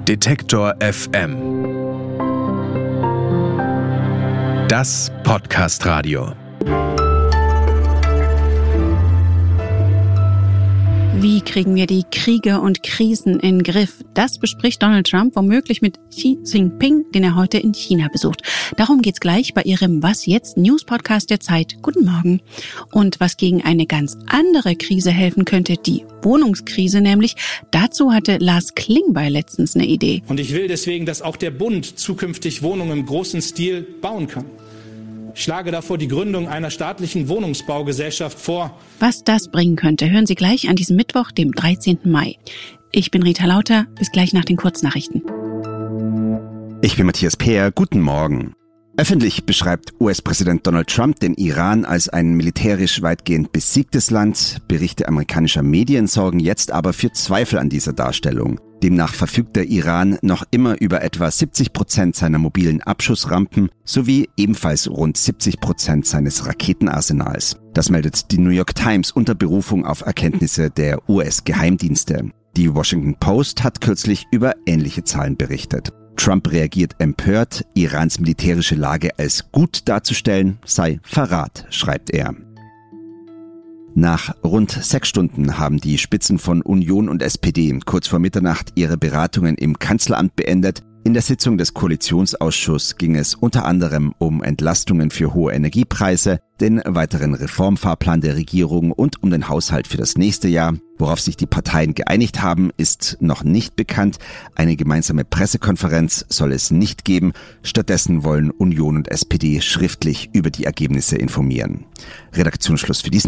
Detektor FM. Das Podcast-Radio. Wie kriegen wir die Kriege und Krisen in den Griff? Das bespricht Donald Trump womöglich mit Xi Jinping, den er heute in China besucht. Darum geht's gleich bei Ihrem Was jetzt News-Podcast der Zeit. Guten Morgen. Und was gegen eine ganz andere Krise helfen könnte, die Wohnungskrise nämlich, dazu hatte Lars Klingbeil letztens eine Idee. Und ich will deswegen, dass auch der Bund zukünftig Wohnungen im großen Stil bauen kann. Ich schlage davor die Gründung einer staatlichen Wohnungsbaugesellschaft vor. Was das bringen könnte, hören Sie gleich an diesem Mittwoch, dem 13. Mai. Ich bin Rita Lauter, bis gleich nach den Kurznachrichten. Ich bin Matthias Peer, guten Morgen. Öffentlich beschreibt US-Präsident Donald Trump den Iran als ein militärisch weitgehend besiegtes Land. Berichte amerikanischer Medien sorgen jetzt aber für Zweifel an dieser Darstellung. Demnach verfügt der Iran noch immer über etwa 70% seiner mobilen Abschussrampen sowie ebenfalls rund 70% seines Raketenarsenals. Das meldet die New York Times unter Berufung auf Erkenntnisse der US-Geheimdienste. Die Washington Post hat kürzlich über ähnliche Zahlen berichtet. Trump reagiert empört, Irans militärische Lage als gut darzustellen sei Verrat, schreibt er. Nach rund 6 Stunden haben die Spitzen von Union und SPD kurz vor Mitternacht ihre Beratungen im Kanzleramt beendet. In der Sitzung des Koalitionsausschusses ging es unter anderem um Entlastungen für hohe Energiepreise, den weiteren Reformfahrplan der Regierung und um den Haushalt für das nächste Jahr. Worauf sich die Parteien geeinigt haben, ist noch nicht bekannt. Eine gemeinsame Pressekonferenz soll es nicht geben. Stattdessen wollen Union und SPD schriftlich über die Ergebnisse informieren. Redaktionsschluss für diesen